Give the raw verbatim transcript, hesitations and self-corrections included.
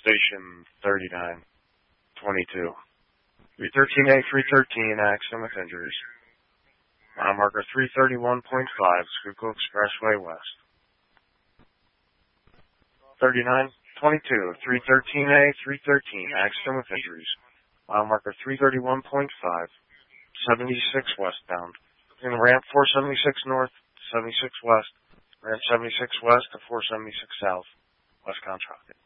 Station thirty-nine twenty-two. three thirteen A, three thirteen, accident with injuries. Mile marker three thirty-one point five, Schuylkill Expressway West. thirty-nine twenty-two, three thirteen A, three thirteen, accident with injuries. Mile marker three thirty-one point five, seventy-six westbound. In ramp four seventy-six north, seventy-six west, ramp seventy-six west to four seventy-six south, westbound traffic.